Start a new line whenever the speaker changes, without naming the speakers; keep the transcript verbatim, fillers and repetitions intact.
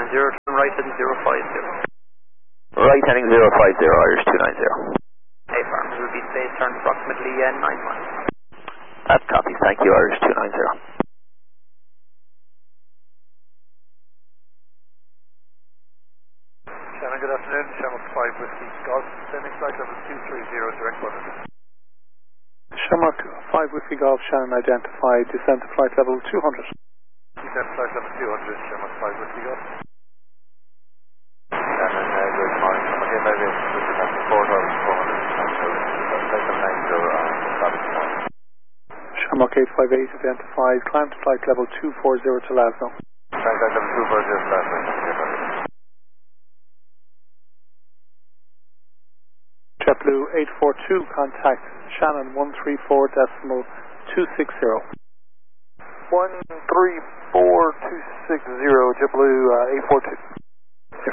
zero, turn right heading zero five zero.
Right heading zero five zero, Irish two nine zero.
A firm, will be space turn approximately uh, nine miles.
That copies, thank you, Irish two nine zero.
Shannon, good afternoon. Shamrock five Whiskey Golf, descending flight level two three zero, direct weather.
Shamrock five Whiskey Golf, Shannon identified, descent to flight level two hundred.
Descent flight level two hundred, Shamrock five Whiskey Golf.
Shannon, uh, good morning. Shamrock eight five eight, descent to four thousand four hundred, flight level nine zero, and traffic point.
Shamrock eight five eight identified, climb to flight level two four zero to Lasno.
Climb flight level two four zero to Lasno.
JetBlue eight four two, contact Shannon one three four decimal two six zero.
one three four two six zero, JetBlue uh, eight four two.